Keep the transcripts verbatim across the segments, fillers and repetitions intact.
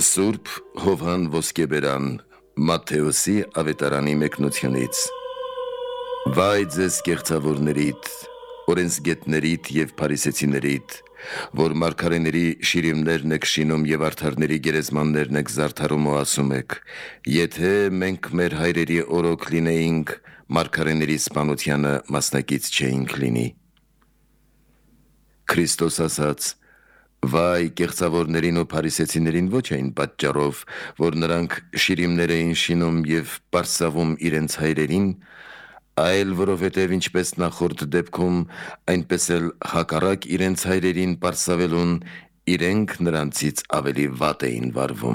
Սուրբ Հովհան Ոսկեբերան Մատթեոսի ավետարանի մեկնությունից Վայ ձեզ կեղծավորներիդ, օրենսգետներիդ և փարիսեցիներիդ, որ մարգարեների շիրիմներն եք շինում և արդարների գերեզմաններն եք զարդարում ու ասում եք. եթե մենք մեր հայրերի օրոք լինեինք, մարգարեների սպանությանը մասնակից չէինք լինի։ Քրիստոս ասաց. Վայ կեղծավորներին ու փարիսեցիներին ոչ այն պատճառով, որ նրանք շիրիմներ էին շինում և պարսավում իրենց հայրերին, այլ որովհետև ինչպես նախորդ դեպքում, այնպես էլ հակառակ իրենց հայրերին պարսավելուն, իրենք նրանցից ավելի վատ էին վարվում։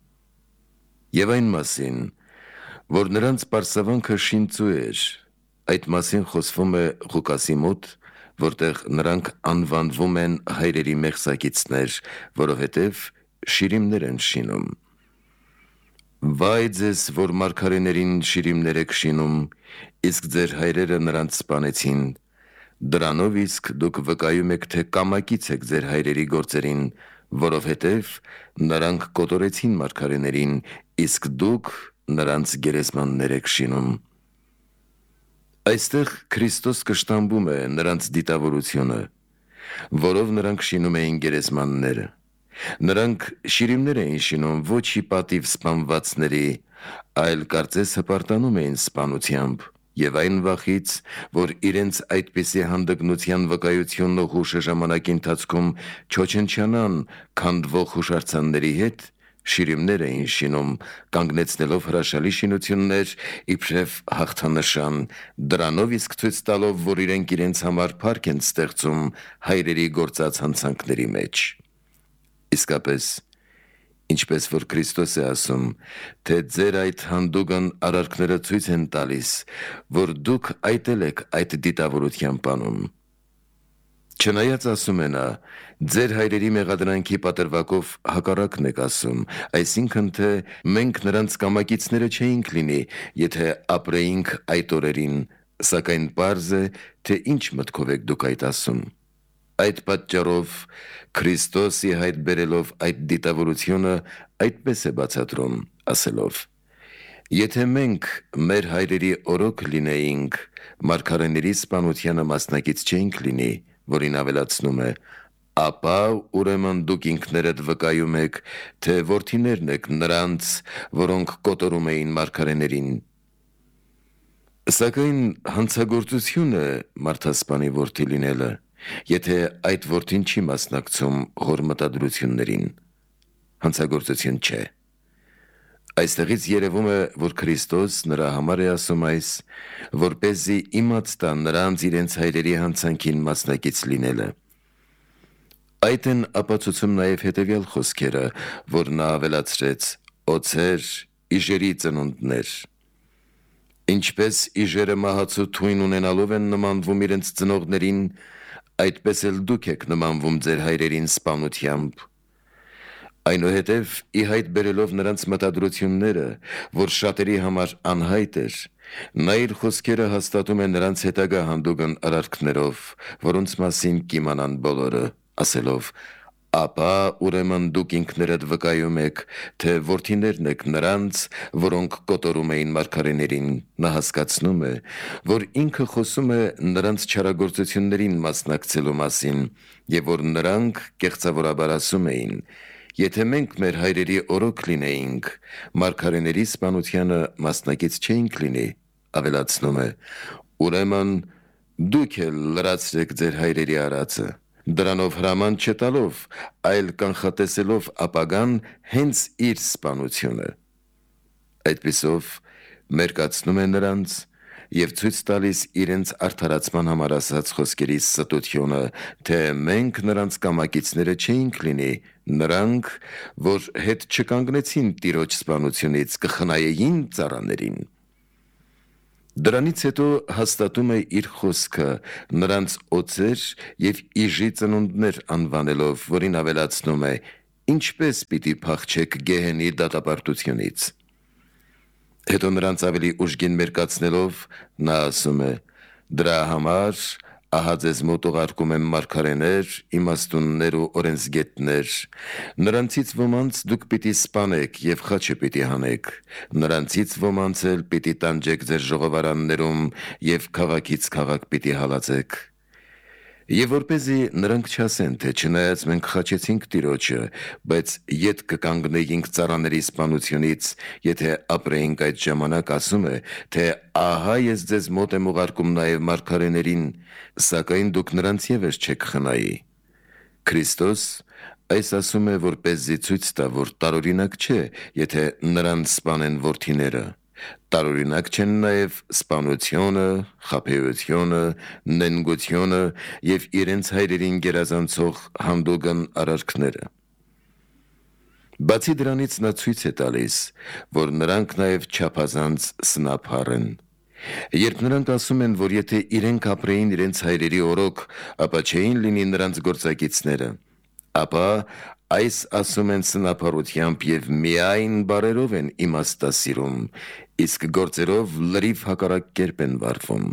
Եվ այն մասին, որ նրանց պարսավանքը շինծու էր, այդ մասին խոսվում է Ղուկասի մոտ, որտեղ նրանք անվանվում են հայրերի մեղսակիցներ, որովհետև շիրիմներ են շինում։ Վայ ձեզ, որ մարգարեներին շիրիմներ եք շինում, իսկ ձեր հայրերը նրանց սպանեցին, դրանով իսկ դուք վկայում եք, թե կամակից եք ձեր հայրերի գործերին, որովհետև նրանք կոտորեցին մարգարեներին, իսկ դուք նրանց գերեզմաններ եք շինում։ Այստեղ Քրիստոս կշտամբում է նրանց դիտավորությունը, որով նրանք շինում էին գերեզմանները։ Նրանք շիրիմներ էին շինում ոչ ի պատիվ սպանվածների, այլ կարծես հպարտանում էին սպանությամբ և այն վախից, որ իրենց այդպիսի հանդգնության վկայությունն ու հուշը ժամանակի ընթացքում չոչնչանան քանդվող հուշարձանների հետ, շիրիմներ էին շինում, կանգնեցնելով հրաշալի շինություններ իբրև հաղթանշան, դրանով իսկ ցույց տալով, որ իրենք իրենց համար փառք են ստեղծում հայրերի գործած հանցանքների մեջ։ Իսկապես, ինչպես որ Քրիստոս է ասում, թե ձեր այդ հանդուգն արարքները ցույց են տալիս, որ դուք այտել եք այդ դիտավորության բանում։ Չնայած ասում է նա, ձեր հայրերի մեղադրանքի պատրվակով հակառակն եք ասում, այսինքն թե մենք նրանց կամակիցները չէինք լինի, եթե ապրեինք այդ օրերին, սակայն պարզ է, թե ինչ մտքով եք դուք այդ ասում։ Այդ պատճառով Քրիստոսի հայտ բերելով այդ դիտավորությունը այդպես է բացատրում, ասելով. Եթե մենք մեր հայրերի օրոք լինեինք, մարգարեների սպանությանը մասնակից չէինք լինի, որին ավելացնում է, ապա ուրեմն դուք ինքներդ վկայում եք, թե որդիներն եք նրանց, որոնք կոտորում էին մարգարեներին։ Սակայն հանցագործություն է մարդասպանի որդի լինելը, եթե այդ որդին չի մասնակցում հոր մտադրություններին, հանցագործություն չէ։ Այստեղից երևում է, որ Քրիստոս նրա համար է ասում այս, որպեսզի իմաց տա նրանց իրենց հայրերի հանցանքին մասնակից լինելը։ Այդ են ապացուցում նաև հետևյալ խոսքերը, որ նա ավելացրեց. օձեր, իժերի ծնունդներ։ Ինչպես իժերը մահացու թույն ունենալով են նմանվում իրենց ծնողներին, այդպես էլ դուք եք նմանվում ձեր հայրերին սպանությամբ։ Այնուհետև ի հայտ բերելով նրանց մտադրությունները, որ շատերի համար անհայտ էր, նա իր խոսքերը հաստատում է նրանց հետագա հանդուգն արարքներով, որոնց մասին կիմանան բոլորը, ասելով. ապա ուրեմն դուք ինքներդ վկայում եք, թե որդիներն եք նրանց, որոնք կոտորում էին մարգարեներին, նա հասկացնում է, որ ինքը խոսում է նրանց չարագործություններին մասնակցելու մասին, և որ նրանք կեղծավորաբար ասում էին. եթե մենք մեր հայրերի օրոք լինեինք, մարգարեների սպանությանը մասնակից չէինք լինի, ավելացնում է. ուրեմն դուք էլ լրացրեք ձեր հայրերի արածը, դրանով հրաման չտալով, այլ կանխատեսելով ապագան հենց իր սպանությունը։ Այդպիսով մերկացնում է նրանց և ցույց տալիս իրենց արդարացման համար ասած խոսքերի ստությունը, թե մենք նրանց կամակիցները չէինք լինի, նրանք, որ հետ չկանգնեցին տիրոջ սպանությունից, կխնայեին ծառաներին։ Դրանից հետո հաստատում է իր խոսքը նրանց օձեր և իժի ծնունդներ անվանելով, որին ավելացնում է. ինչպես պիտի փախչեք գեհենի դատապարտությունից։ Հետո նրանց ավելի ուժգին մերկացնելով, նա ասում է. դրա համար Ահա ձեզ մոտ ուղարկում եմ մարգարեներ, իմաստուններ ու օրենսգետներ, նրանցից ոմանց դուք պիտի սպանեք և խաչը պիտի հանեք, նրանցից ոմանց էլ պիտի տանջեք ձեր ժողովարաններում և քաղաքից քաղաք պիտի հալածեք։ Եվ որպեսզի նրանք չասեն, թե չնայած մենք խաչեցինք Տիրոջը, բայց ետ կկանգնեինք ծառաների սպանությունից, եթե ապրեինք այդ ժամանակ, ասում է, թե ահա ես ձեզ մոտ եմ ուղարկում նաև մարգարեներին, սակայն դուք նրանց ևս չեք խնայի։ Քրիստոս այս ասում է, որպեսզի ցույց տա, որ տարօրինակ չէ, եթե նրան սպանեն որդիները։ Տարօրինակ չեն նաև սպանությունը, խաբեությունը, նենգությունը և իրենց հայրերին գերազանցող հանդուգն արարքները։ Բացի դրանից նա ցույց է տալիս, որ նրանք նաև չափազանց սնափառ են։ Երբ նրանք ասում են, որ եթե իրենք ապրեին իրենց հայրերի օրոք, ապա չէին լինի նրանց գործակիցները, ապա այս ասում են սնափառությամբ և միայն բառերով են իմաստասիրում, իսկ գործերով լրիվ հակառակ կերպ են վարվում։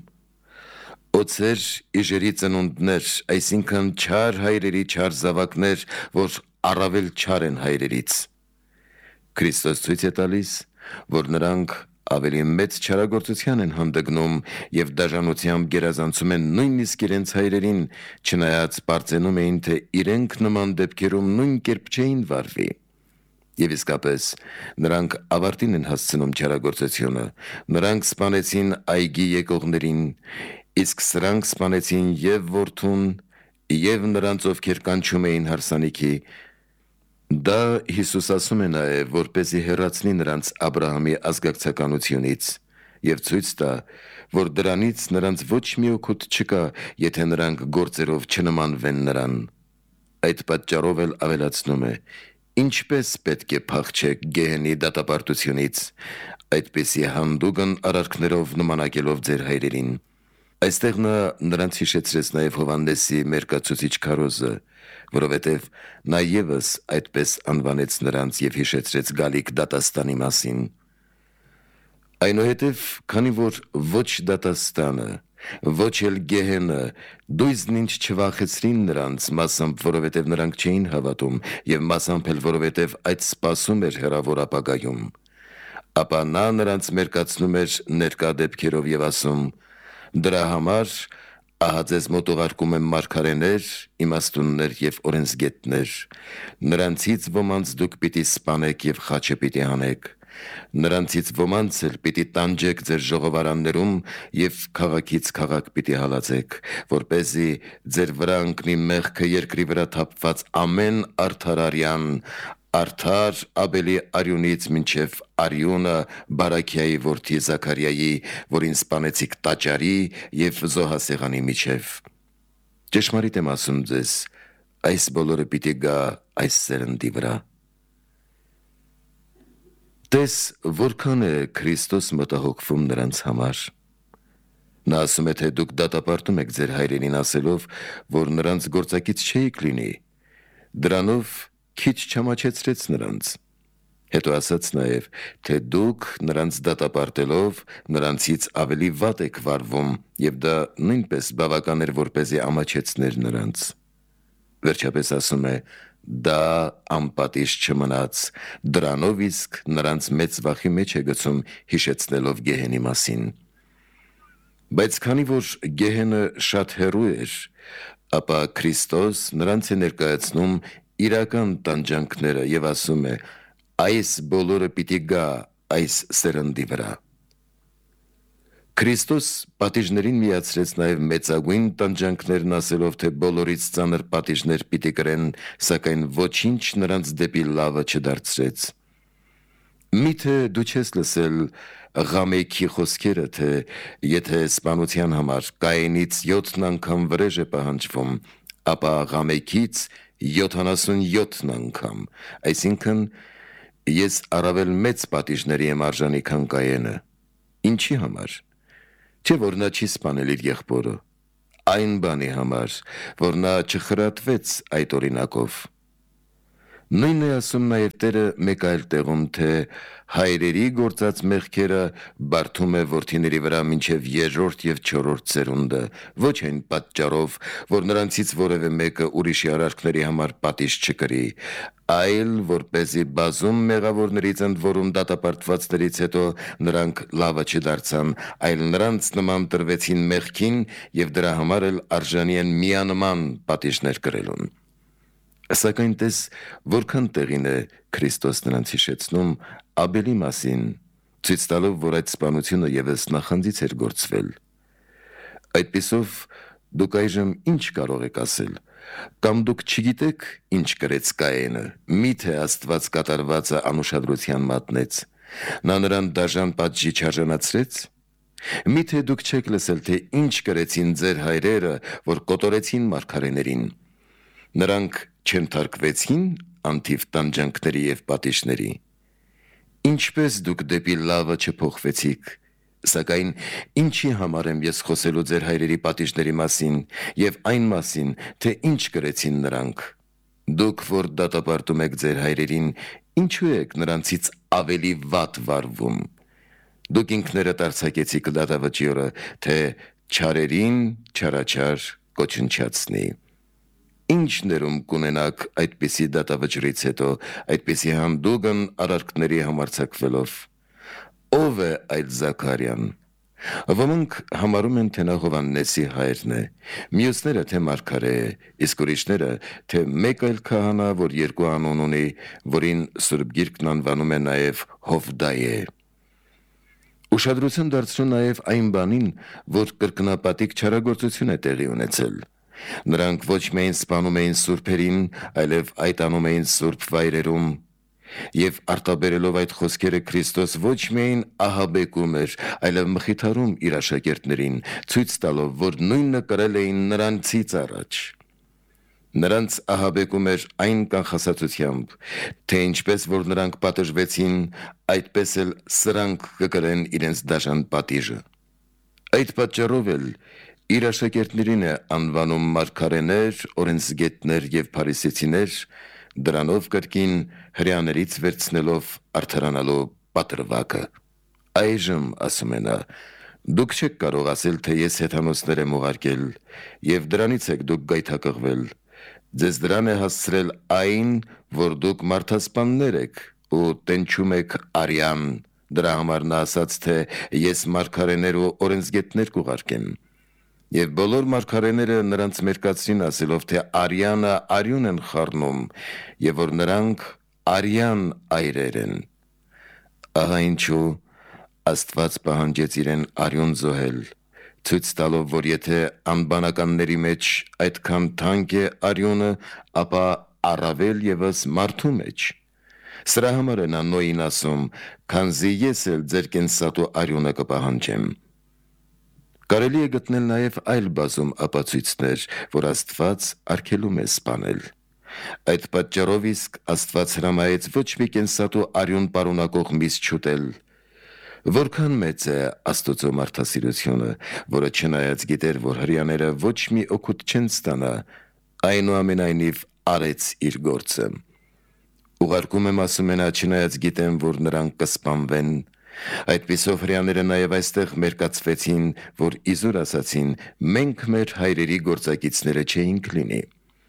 Օձեր իժերի ծնունդներ, այսինքն չար հայրերի չար զավակներ, որ առավել չար են հայրերից։ Քրիստոս ցույց է տալիս, որ նրանք ավելի մեծ չարագործության են հանդգնում և դաժանությամբ գերազանցում են նույնիսկ իրենց հայրերին, չնայած պարծենում էին, թե իրենք նման դեպքերում նույն կերպ չէին վարվի։ Եվ իսկապես, նրանք ավարտին են հասցնում չարագործությունը, նրանք սպանեցին այգի եկողներին, իսկ սրանք սպանեցին և որդուն, և նրանց, ովքեր կանչում էին հարսանիքի։ Դա Հիսուս ասում է նաև, որպեսզի հեռացնի նրանց Աբրահամի ազգակցականությունից և ցույց տա, որ դրանից նրանց ոչ մի օգուտ չկա, եթե նրանք գործերով չնմանվեն նրան։ Այդ պատճառով էլ ավելացնում է. ինչպես պետք է փախչեք գեհենի դատապարտությունից, այդպիսի հանդուգն արարքներով նմանակելով ձեր հայրերին։ Այստեղ նա նրանց հիշեցրեց նաև Հովհաննեսի մերկացուցիչ քարոզը, որովհետև նա ևս այդպես անվանեց նրանց և հիշեցրեց գալիք դատաստանի մասին։ Այնուհետև, քանի որ ոչ դատաստանը, ոչ էլ գեհենը դույզն ինչ չվախեցրին նրանց, մասամբ որովհետև նրանք չէին հավատում և մասամբ էլ որովհետև այդ սպասում էր հեռավոր ապագայում, ապա նա նրանց մերկացնում էր ներկա դեպքերով և ասում. «Դրա համար ահա ձեզ մոտ ուղարկում եմ մարգարեներ, իմաստուններ և օրենսգետներ, նրանցից ոմանց դուք պիտի սպանեք և խաչը պիտի հանեք, նրանցից ոմանց էլ պիտի տանջեք ձեր ժողովարաններում և քաղաքից քաղաք պիտի հալածեք, որպեսզի ձեր վրա ընկնի մեղքը երկրի վրա թափված ամեն արդար արյան, արդար Աբելի արյունից մինչև արյունը Բարաքիայի որդի Զաքարիայի, որին սպանեցիք տաճարի և զոհասեղանի միջև։ Ճշմարիտ եմ ասում ձեզ, այս բոլորը պիտի գա այս սերնդի վրա»։ Տես, որքան է Քրիստոս մտահոգվում նրանց համար։ Նա ասում է, թե դուք դատապարտում եք ձեր հայրերին ասելով, որ նրանց գործակից չէիք լինի։ Դրանով քիչ չամաչեցրեց նրանց։ Հետո ասաց նաև, թե դուք նրանց դատապարտելով նրանցից ավելի վատ եք վարվում, և դա նույնպես բավական էր, որպեսզի ամաչեցներ նրանց։ Վերջապես ասում է. դա անպատիժ չմնաց, դրանով իսկ նրանց մեծ վախի մեջ է գցում, հիշեցնելով գեհենի մասին։ Բայց քանի որ գեհենը շատ հեռու էր, ապա Քրիստոս նրանց է ներկայացնում իրական տանջանքները և ասում է. այս բոլորը պիտի գա այս սերնդի վրա։ Քրիստոս պատիժներին միացրեց նաև մեծագույն տանջանքներն, ասելով, թե բոլորից ծանր պատիժներ պիտի կրեն, սակայն ոչինչ նրանց դեպի լավը չդարձրեց։ Միթե դու չես լսել Ղամեքի խոսքերը, թե եթե սպանության համար Կայենից յոթ անգամ վրեժ է պահանջվում, ապա Ղամեքից յոթանասունյոթ անգամ, այսինքն ես առավել մեծ պատիժների եմ արժանի, քան Կայենը։ Ինչի համար։ Չէ՞ որ նա չի սպանել իր եղբորը, այն բանի համար, որ նա չխրատվեց այդ օրինակով։ Նույնն է ասում նաև Տերը մեկ այլ տեղում, թե հայրերի գործած մեղքերը բարդում է որդիների վրա մինչև երրորդ և չորրորդ սերունդը, ոչ այն պատճառով, որ նրանցից որևէ մեկը ուրիշի արարքների համար պատիժ չկրի, այլ որպեսզի բազում մեղավորներից ընդ որում դատապարտվածներից հետո նրանք լավը չդարձան, այլ նրանց նման տրվեցին մեղքին և դրա համար էլ արժանի են միանման պատիժներ կրելուն։ Սակայն տես, որքան տեղին է Քրիստոս նրանց հիշեցնում Աբելի մասին, ցույց տալով, որ այդ սպանությունը ևս նախանձից էր գործվել։ Այդպիսով դուք այժմ ինչ կարող եք ասել, կամ դուք չգիտեք ինչ կրեց Կայենը, միթե Աստված կատարվածը անուշադրության մատնեց, նա նրան դաժան պատժի չարժանացրեց։ Միթե դուք չեք լսել, թե ինչ կրեցին ձեր հայրերը, որ կոտորեցին մարգարեներին։ Նրանք չընթարկվեցին անթիվ տանջանքների և պատիժների։ Ինչպես դուք դեպի լավը չփոխվեցիք, սակայն ինչի համար եմ ես խոսելու ձեր հայրերի պատիժների մասին և այն մասին, թե ինչ կրեցին նրանք։ Դուք, որ դատապարտում եք ձեր հայրերին, ինչու եք նրանցից ավելի վատ վարվում։ Դուք ինքներդ արձակեցիք դատավճիռը, թե չարերին չարաչար կոչնչացնի։ Ինչ ներում կունենաք այդպիսի դատավճռից հետո, այդպիսի հանդուգն արարքների համարձակվելով։ Ո՞վ է այդ Զաքարիան։ Ոմանք համարում են, թե նա Հովհաննեսի հայրն է, մյուսները, թե մարգարե է, իսկ ուրիշները, թե մեկ այլ քահանա, որ երկու անուն ունի, որին Սուրբ Գիրքն անվանում է նաև Հովդայե։ Ուշադրություն դարձրու նաև այն բանին, որ կրկնապատիկ չարագործություն է տեղի ունեցել։ Նրանք ոչ միայն սպանում էին սուրբերին, այլև այտանում էին սուրբ վայրերում, և արտաբերելով այդ խոսքերը Քրիստոս ոչ միայն ահաբեկում էր, այլև մխիթարում իր աշակերտներին, ցույց տալով, որ նույնը կրել էին նրանցից առաջ։ Նրանց ահաբեկում էր այն կանխասացությամբ, թե ինչպես որ նրանք պատժվեցին, այդպես էլ սրանք կկրեն իրենց դաժան պատիժը։ Այդ պատճառով էլ իր աշակերտներին է անվանում մարգարեներ, օրենսգետներ և փարիսեցիներ, դրանով կրկին հրեաներից վերցնելով արդարանալու պատրվակը։ Այժմ, ասում է նա, դուք չեք կարող ասել, թե ես հեթանոսներ եմ ուղարկել, և դրանից եք դուք գայթակղվել։ Ձեզ դրան է հասցրել այն, որ դուք մարդասպաններ եք ու տենչում եք արյան, դրա համար նա ասաց, թե ես մարգարեներ ու օրենսգետներ կուղարկեմ։ Եվ բոլոր մարգարեները նրանց մերկացրին ասելով, թե արյանը արյուն են խառնում, և որ նրանք արյան այրեր են։ Ահա ինչու Աստված պահանջեց իրեն արյուն զոհել, ցույց տալով, որ եթե անբանականների մեջ այդքան թանկ է արյունը, ապա առավել ևս մարդու մեջ։ Սրա համար է նա Նոյին ասում, քանզի ես էլ ձեր կենսատու արյունը կպահանջեմ։ Կարելի է գտնել նաև այլ բազում ապացույցներ, որ Աստված արգելում է սպանել։ Այդ պատճառով իսկ Աստված հրամայեց ոչ մի կենսատու արյուն պարունակող միս չուտել։ Որքան մեծ է Աստծո մարդասիրությունը, որը չնայած գիտեր, որ հրեաները ոչ մի օգուտ չեն ստանա, այնուամենայնիվ արեց իր գործը։ Ուղարկում եմ, ասում է նա, չնայած գիտեմ, որ նրանք կսպանվեն։ Այդպիսով հրեաները նաև այստեղ մերկացվեցին, որ իզուր ասացին, մենք մեր հայրերի գործակիցները չէինք լինի։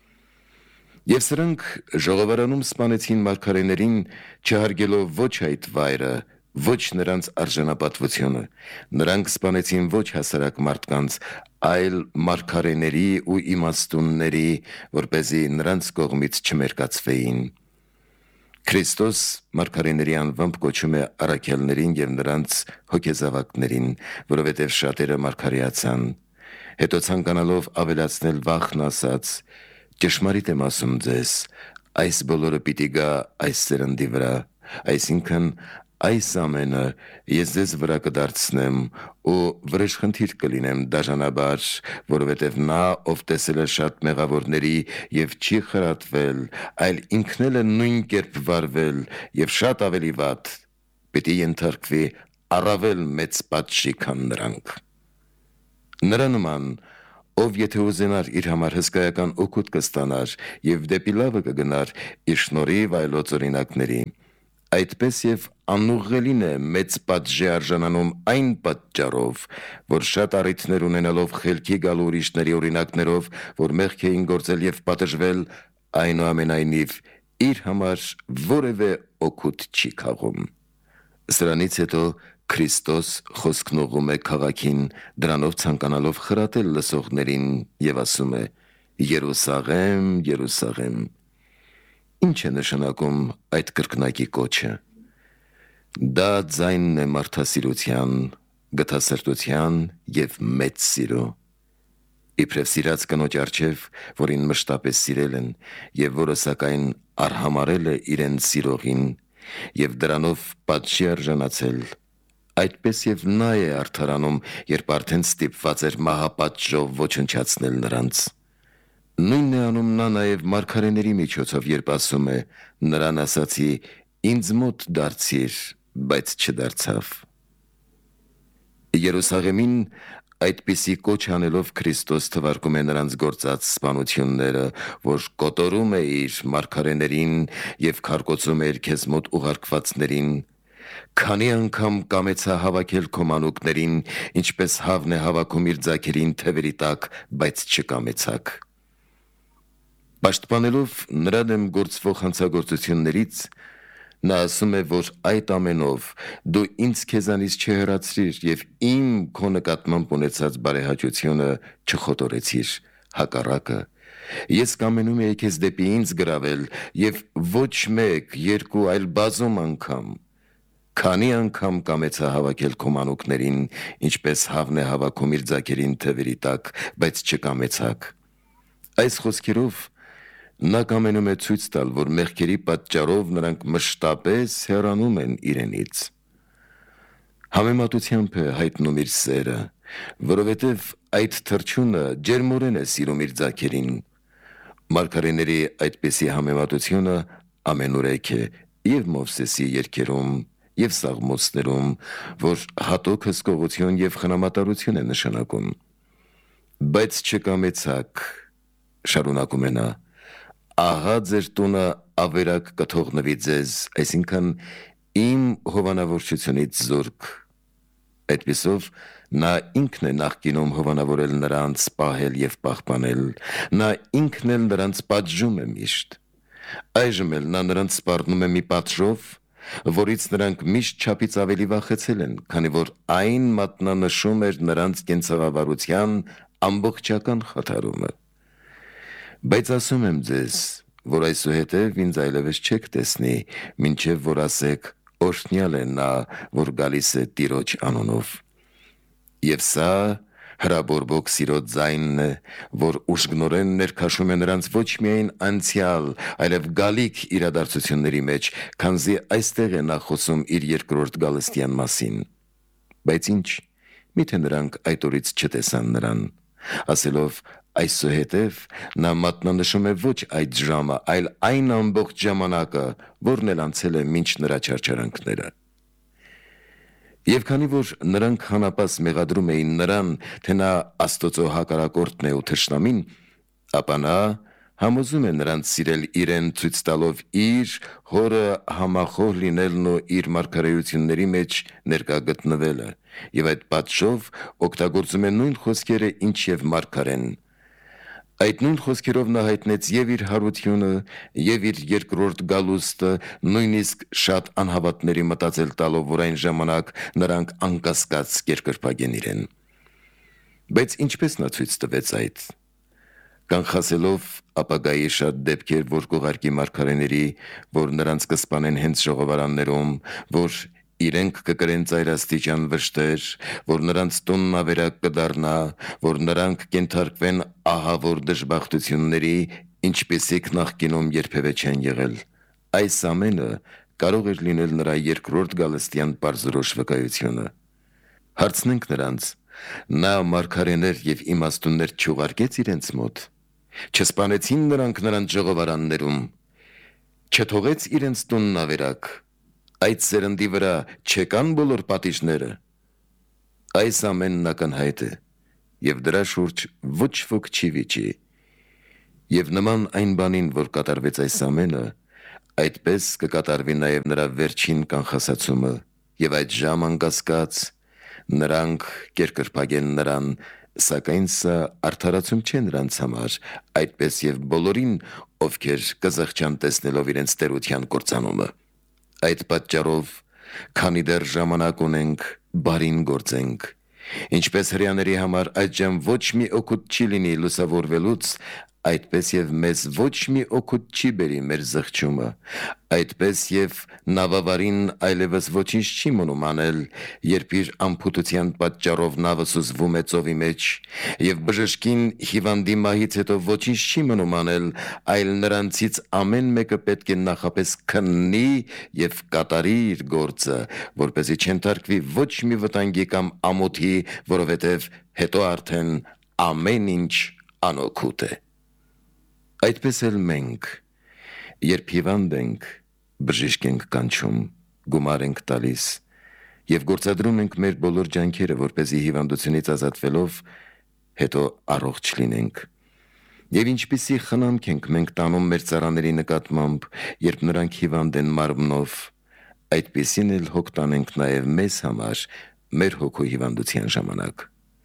Եվ սրանք ժողովարանում սպանեցին մարգարեներին, չհարգելով ոչ այդ վայրը, ոչ նրանց արժանապատվությունը։ Նրանք սպանեցին ոչ հասարակ մարդկանց, այլ մարգարեների ու իմաստունների, որպեսզի նրանց կողմից չմերկացվեին։ Քրիստոս մարգարեների անվամբ կոչում է առաքյալներին և նրանց հոգեզավակներին, որովհետև շատերը մարգարեացան։ Հետո ցանկանալով ավելացնել վախն ասաց. «Ճշմարիտ եմ ասում ձեզ, այս բոլորը պիտի գա այս սերնդի վրա, այսինքն այս ամենը ես ձեզ վրա կդարձնեմ ու վրեժխնդիր կլինեմ դաժանաբար, որովհետև նա, ով տեսել է շատ մեղավորների և չի խրատվել, այլ ինքն էլ է նույն կերպ վարվել և շատ ավելի վատ, պիտի ենթարկվի առավել մեծ պատժի, քան նրանք։ Նրա նման, ով եթե ուզենար իր համար հսկայական օգուտ կստանար եւ դեպի լավը կգնար իր շնորհիվ այլոց օրինակների, այդպես եւ անուղղելին է մեծ պատժի արժանանում այն պատճառով, որ շատ առիթներ ունենալով խելքի գալու ուրիշների օրինակներով, որ մեղք էին գործել եւ պատժվել, այնուամենայնիվ իր համար որևէ օգուտ չի քաղում։ Սրանից հետո Քրիստոս խոսքն ուղղում է քաղաքին, դրանով ցանկանալով խրատել լսողներին եւ ասում է. Երուսաղեմ, Երուսաղեմ։ Ինչ է նշանակում այդ կրկնակի կոչը։ Դա ձայնն է մարդասիրության, գթասրտության եւ մեծ սիրո։ Իբրև սիրած կնոջ առջև, որին մշտապես սիրել են եւ որը սակայն արհամարել է իրեն սիրողին եւ դրանով պատժի արժանացել, այդպես եւ նա է արդարանում, երբ արդեն ստիպված էր մահապատժով ոչնչացնել նրանց։ Նույնն է անում նա նաև մարգարեների միջոցով, երբ ասում է. նրան ասացի, ինձ մոտ դարձիր, բայց չդարձավ։ Երուսաղեմին այդպիսի կոչ անելով Քրիստոս թվարկում է նրանց գործած սպանությունները, որ կոտորում է իր մարգարեներին եւ քարկոծում է իր քեզ մոտ ուղարկվածներին, քանի անգամ կամեցա հավաքել քո մանուկներին, ինչպես հավն է հավաքում իր ձագերին թևերի տակ, բայց չկամեցաք։ Պաշտպանելով նրա դեմ գործվող հանցագործություններից, նա ասում է, որ այդ ամենով դու ինձ քեզանից չհեռացրիր եւ իմ քո նկատմամբ ունեցած բարեհաճությունը չխոտորեցիր, հակառակը, ես կամենում էի քեզ դեպի ինձ գրավել եւ ոչ մեկ, երկու, այլ բազում անգամ, քանի անգամ կամեցա հավաքել քո մանուկներին, ինչպես հավն է հավաքում իր ձագերին թևերի տակ, բայց չկամեցաք։ Այս խոսքերով նա կամենում է ցույց տալ, որ մեղքերի պատճառով նրանք մշտապես հեռանում են իրենից։ Համեմատությամբ է հայտնում իր սերը, որովհետև այդ թրջունը ջերմորեն է սիրում իր ձագերին։ Մարգարեների այդպիսի համեմատությունը ամենուրեք է եւ Մովսեսի երգերում, եւ Սաղմոսներում, որ հատուկ հսկողություն եւ խնամատարություն է նշանակում։ Բայց չկամեցաք, շարունակում է նա, ահա ձեր տունը ավերակ կթողնվի ձեզ, այսինքն իմ հովանավորչությունից զուրկ։ Այդպիսով նա ինքն է նախկինում հովանավորել նրանց, պահել եւ պահպանել, նա ինքն էլ նրանց պատժում է միշտ։ Այժմ էլ նա նրանց սպառնում է մի պատժով, որից նրանք միշտ չափից ավելի վախեցել են, քանի որ այն մատնանշում էր նրանց կենցաղավարության ամբողջական խաթարումը։ Բայց ասում եմ ձեզ, որ այսուհետև ինձ այլևս չեք տեսնի, մինչև որ ասեք, օրհնյալ է նա, որ գալիս է Տիրոջ անունով։ Եվ սա հրաբորբոք սիրո ձայնն է, որ ուժգնորեն ներքաշում է նրանց ոչ միայն անցյալ, այլև գալիք իրադարձությունների մեջ, քանզի այստեղ է նա խոսում իր երկրորդ գալստյան մասին։ Բայց ինչ, միթե նրանք այդ օրից չտեսան նրան, ասելով այսուհետև նա մատնանշում է ոչ այդ ժամը, այլ այն ամբողջ ժամանակը, որն էլ անցել է մինչ նրա չարչարանքները։ Եվ քանի որ նրանք հանապաս մեղադրում էին նրան, թե նա Աստծո հակառակորդն է ու թշնամին, ապա նա համոզում է նրանց սիրել իրեն, ցույց տալով իր հորը համախոհ լինելն ու իր մարգարեությունների մեջ ներկա գտնվելը, եւ այդ պատժով օգտագործում է նույն խոսքերը, ինչ եւ մարգարեն։ Այդ նույն խոսքերով նա հայտնեց եւ իր հարությունը, եւ իր երկրորդ գալուստը, նույնիսկ շատ անհավատների մտածել տալով, որ այն ժամանակ նրանք անկասկած կերկրպագեն իրեն։ Բայց ինչպես նա ցույց տվեց այդ։ Կանխասելով ապագայի շատ դեպքեր, որ կուղարկի մարգարեների, որ նրանց կսպանեն հենց ժողովարաններում, որ իրենք կկրեն ծայրաստիճան վշտեր, որ նրանց տունն ավերակ կդառնա, որ նրանք կենթարկվեն ահավոր դժբախտությունների, ինչպիսիք նախկինում երբևէ չեն եղել։ Այս ամենը կարող էր լինել նրա երկրորդ գալստյան պարզորոշ վկայությունը։ Հարցնենք նրանց. նա մարգարեներ եւ իմաստուններ չուղարկեց իրենց մոտ։ Չսպանեցին նրանք նրանց ժողովարաններում, չթողեց իրենց տունն ավերակ, այդ սերնդի վրա չեկան բոլոր պատիժները։ Այս ամենն ակնհայտ է, եւ դրա շուրջ ոչ ոք չի վիճի։ Եվ նման այն բանին, որ կատարվեց այս ամենը, այդպես կկատարվի նաև նրա վերջին կանխասացումը, եւ այդ ժամ անկասկած նրանք կերկրպագեն նրան, սակայն սա արդարացում չէ նրանց համար, այդպես եւ բոլորին, ովքեր կզղջան տեսնելով իրենց տերության կործանումը։ Այդ պատճառով, քանի դեռ ժամանակ ունենք, բարին գործենք, ինչպես հրեաների համար այդժամ ոչ մի օգուտ չի լինի լուսավորվելուց, այդպես եւ մեզ ոչ մի օգուտ չի բերի մեր զղջումը, այդպես եւ նավավարին այլևս ոչինչ չի մնում անել, երբ իր անփութության պատճառով նավը սուզվում է ծովի մեջ, եւ բժշկին հիվանդի մահից հետո ոչինչ չի մնում անել, այլ նրանցից ամեն մեկը պետք է նախապես քննի եւ կատարի իր գործը, որպեսզի չընթարկվի ոչ մի վտանգի կամ ամոթի, որովհետեւ հետո արդեն ամեն ինչ անօգուտ է։ Այդպես էլ մենք, երբ հիվանդ ենք, բժիշկ ենք կանչում, գումար ենք տալիս եւ գործադրում ենք մեր բոլոր ջանքերը, որպեսզի հիվանդությունից ազատվելով հետո առողջ լինենք։ Եվ ինչպիսի խնամք ենք մենք տանում մեր ծառաների նկատմամբ, երբ նրանք հիվանդ են մարմնով, այդպիսին էլ հոգ տանենք նաեւ մեզ համար մեր հոգու հիվանդության ժամանակ։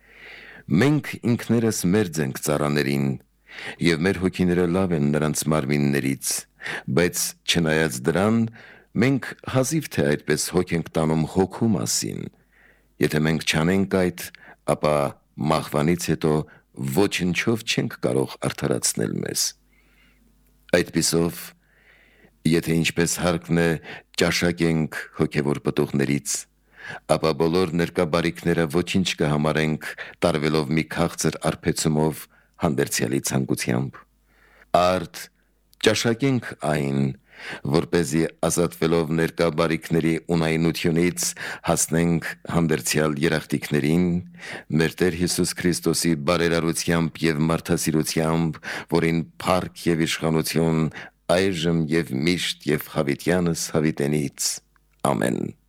Մենք ինքներս մերձ ենք ծառաներին, եւ մեր հոգիները լավ են նրանց մարմիններից, բայց չնայած դրան, մենք հազիվ թե այդպես հոգ ենք տանում հոգու մասին։ Եթե մենք չանենք այդ, ապա մահվանից հետո ոչնչով չենք կարող արդարացնել մեզ։ Այդպիսով, եթե ինչպես հարկն է ճաշակենք հոգևոր պտուղներից, ապա բոլոր ներկա բարիքները ոչինչ կհամարենք տարվելով մի քաղցր արբեցումով հանդերձյալի ցանկությամբ։ Արդ ճաշակենք այն, որպեսզի ազատվելով ներկա բարիքների ունայնությունից հասնենք հանդերձյալ երախտիկներին, մեր Տեր Հիսուս Քրիստոսի բարերարությամբ եւ մարդասիրությամբ, որին փառք եւ իշխանություն այժմ եւ միշտ եւ հավիտյանս հավիտենից։ Ամեն։